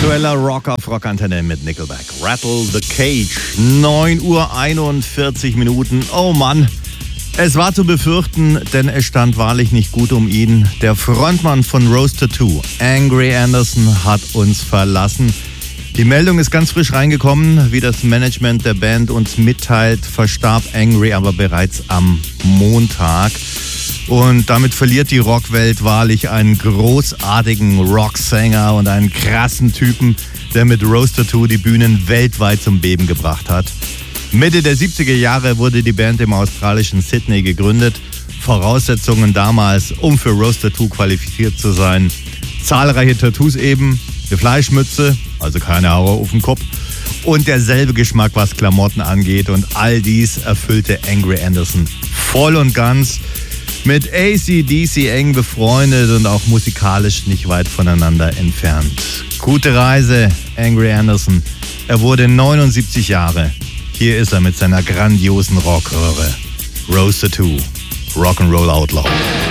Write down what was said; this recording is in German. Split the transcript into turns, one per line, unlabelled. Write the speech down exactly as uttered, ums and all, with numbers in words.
Aktueller Rock auf Rockantenne mit Nickelback. Rattle the Cage. neun Uhr einundvierzig Minuten. Oh Mann. Es war zu befürchten, denn es stand wahrlich nicht gut um ihn. Der Frontmann von Rose Tattoo, Angry Anderson, hat uns verlassen. Die Meldung ist ganz frisch reingekommen. Wie das Management der Band uns mitteilt, verstarb Angry aber bereits am Montag. Und damit verliert die Rockwelt wahrlich einen großartigen Rocksänger und einen krassen Typen, der mit Rose Tattoo die Bühnen weltweit zum Beben gebracht hat. Mitte der siebziger Jahre wurde die Band im australischen Sydney gegründet. Voraussetzungen damals, um für Rose Tattoo qualifiziert zu sein: zahlreiche Tattoos eben, eine Fleischmütze, also keine Haare auf dem Kopf, und derselbe Geschmack, was Klamotten angeht. Und all dies erfüllte Angry Anderson voll und ganz. Mit A C D C eng befreundet und auch musikalisch nicht weit voneinander entfernt. Gute Reise, Angry Anderson. Er wurde neunundsiebzig Jahre. Hier ist er mit seiner grandiosen Rockröhre. Rose Tattoo, Rock'n'Roll Outlaw.